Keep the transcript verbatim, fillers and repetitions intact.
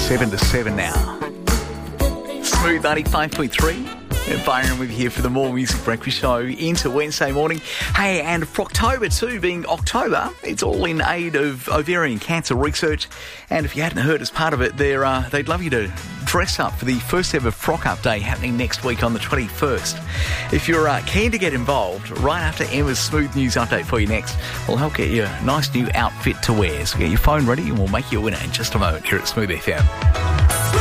seven to seven now. Smooth ninety-five point three. Byron with you here for the More Music Breakfast Show into Wednesday morning. Hey, and for October too, being October, it's all in aid of ovarian cancer research. And if you hadn't heard, as part of it, they're, uh, they'd love you to dress up for the first ever Frock Up Day happening next week on the twenty-first. If you're uh, keen to get involved, right after Emma's Smooth News update for you next, we'll help get you a nice new outfit to wear. So get your phone ready and we'll make you a winner in just a moment here at Smooth F M.